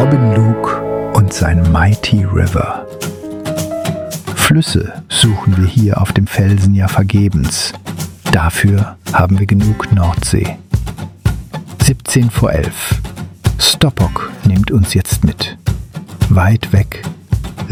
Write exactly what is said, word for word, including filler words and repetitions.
Robin Luke und sein Mighty River. Flüsse suchen wir hier auf dem Felsen ja vergebens. Dafür haben wir genug Nordsee. siebzehn vor elf. Stoppock nimmt uns jetzt mit. Weit weg